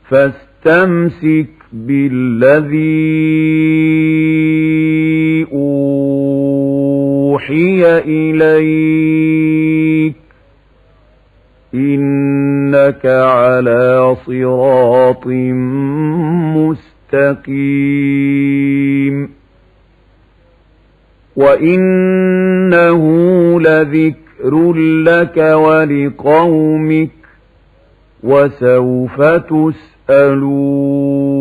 فاستمسك بالذي أوحي إليك إنك على صراط مستقيم وإنه لذكر لك ولقومك وسوف تسألون